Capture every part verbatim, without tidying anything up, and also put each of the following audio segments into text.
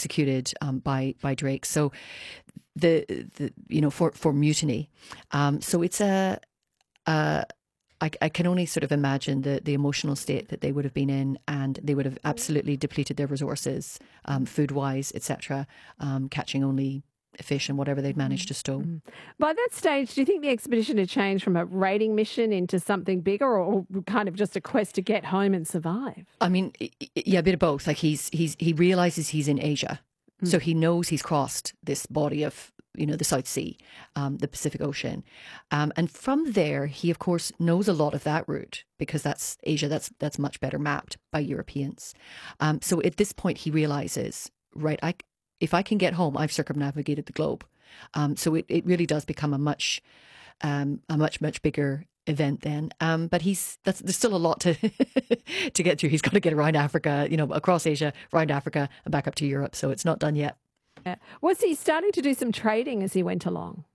executed um, by by Drake. So the the you know for for mutiny. Um, so it's a. a I, I can only sort of imagine the, the emotional state that they would have been in, and they would have absolutely depleted their resources, um, food-wise, et cetera, um, catching only fish and whatever they'd managed to stow. Mm. By that stage, do you think the expedition had changed from a raiding mission into something bigger, or, or kind of just a quest to get home and survive? I mean, yeah, a bit of both. Like he's he's he realizes he's in Asia, mm. so he knows he's crossed this body of, you know, the South Sea, um, the Pacific Ocean. Um, and from there, he, of course, knows a lot of that route because that's Asia, that's that's much better mapped by Europeans. Um, so at this point, he realizes, right, I, if I can get home, I've circumnavigated the globe. Um, so it, it really does become a much, um, a much, much bigger event then. Um, but he's that's there's still a lot to to get through. He's got to get around Africa, you know, across Asia, around Africa, and back up to Europe. So it's not done yet. Yeah. Was he starting to do some trading as he went along?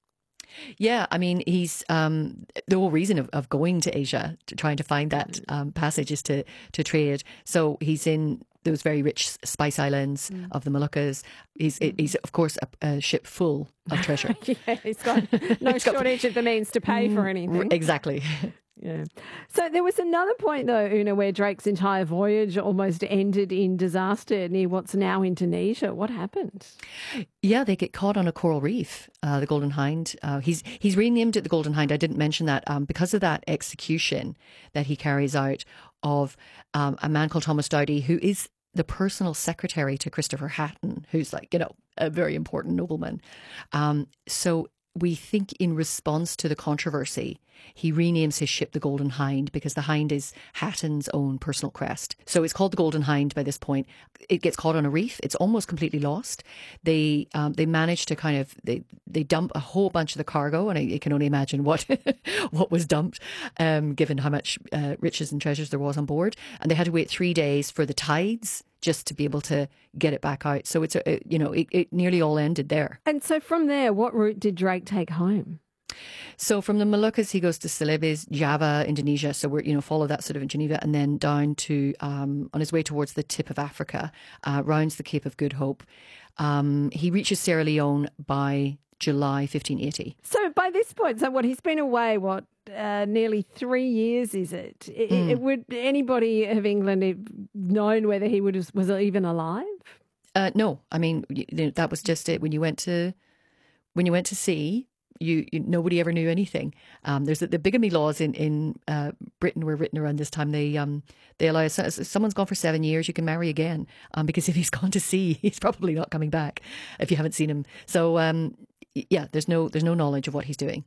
Yeah, I mean, he's um, the whole reason of, of going to Asia, to trying to find that um, passage, is to to trade. So he's in those very rich spice islands mm. of the Moluccas. He's he's of course a, a ship full of treasure. Yeah, he's got no he's shortage got, of the means to pay for anything. Exactly. Yeah. So there was another point, though, Una, where Drake's entire voyage almost ended in disaster near what's now Indonesia. What happened? Yeah, they get caught on a coral reef, uh, the Golden Hind. Uh, he's he's renamed it the Golden Hind. I didn't mention that um, because of that execution that he carries out of um, a man called Thomas Doughty, who is the personal secretary to Christopher Hatton, who's like, you know, a very important nobleman. Um, so we think in response to the controversy, he renames his ship the Golden Hind because the hind is Hatton's own personal crest. So it's called the Golden Hind by this point. It gets caught on a reef. It's almost completely lost. They um, they manage to kind of, they, they dump a whole bunch of the cargo, and I, I can only imagine what what was dumped, um, given how much uh, riches and treasures there was on board. And they had to wait three days for the tides just to be able to get it back out. So it's, a, you know, it, it nearly all ended there. And so from there, what route did Drake take home? So from the Moluccas, he goes to Celebes, Java, Indonesia. So we're, you know, follow that sort of in Geneva, and then down to, um, on his way towards the tip of Africa, uh, rounds the Cape of Good Hope. Um, he reaches Sierra Leone by July fifteen eighty. So by this point, so what, he's been away, what, uh, nearly three years, is it? It, mm. it? Would anybody of England have known whether he would have, was even alive? Uh, no, I mean, you know, that was just it. When you went to, when you went to sea, You, you nobody ever knew anything. Um, there's the, the bigamy laws in in uh, Britain were written around this time. They um they allow, if someone's gone for seven years, you can marry again. Um, because if he's gone to sea, he's probably not coming back if you haven't seen him. So um yeah, there's no there's no knowledge of what he's doing.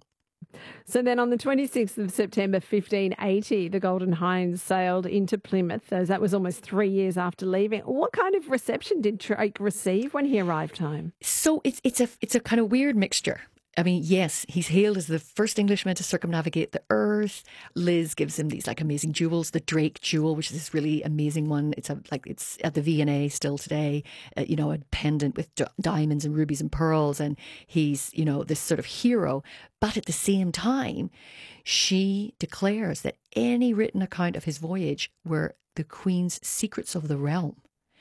So then on the twenty-sixth of September fifteen eighty, the Golden Hind sailed into Plymouth, as that was almost three years after leaving. What kind of reception did Drake receive when he arrived home? So it's it's a it's a kind of weird mixture. I mean, yes, he's hailed as the first Englishman to circumnavigate the earth. Liz gives him these like amazing jewels, the Drake jewel, which is this really amazing one. It's a, like it's at the V and A still today, uh, you know, a pendant with d- diamonds and rubies and pearls. And he's, you know, this sort of hero. But at the same time, she declares that any written account of his voyage were the Queen's secrets of the realm,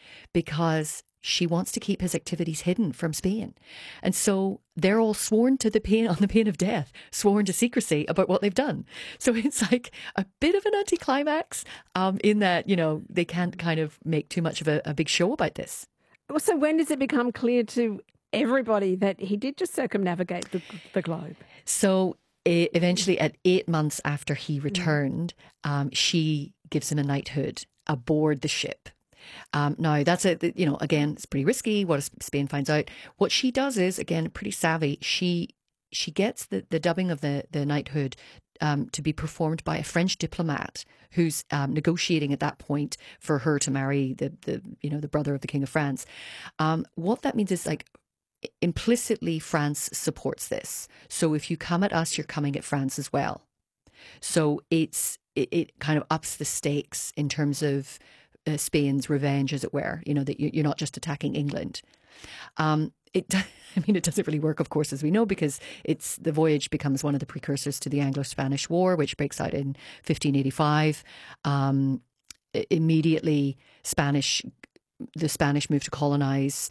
because she wants to keep his activities hidden from Spain. And so they're all sworn to the pain, on the pain of death, sworn to secrecy about what they've done. So it's like a bit of an anticlimax um, in that, you know, they can't kind of make too much of a, a big show about this. Well, so when does it become clear to everybody that he did just circumnavigate the, the globe? So uh, eventually at eight months after he returned, mm. um, she gives him a knighthood aboard the ship. Um, now, that's a, you know, again, it's pretty risky. What if Spain finds out? What she does is, again, pretty savvy. She she gets the, the dubbing of the, the knighthood um, to be performed by a French diplomat who's um, negotiating at that point for her to marry the, the you know, the brother of the King of France. Um, what that means is, like, implicitly France supports this. So if you come at us, you're coming at France as well. So it's it, it kind of ups the stakes in terms of Uh, Spain's revenge, as it were, you know, that you're not just attacking England. Um, it, I mean, it doesn't really work, of course, as we know, because it's the voyage becomes one of the precursors to the Anglo-Spanish War, which breaks out in fifteen eighty-five. Um, immediately, Spanish, the Spanish move to colonize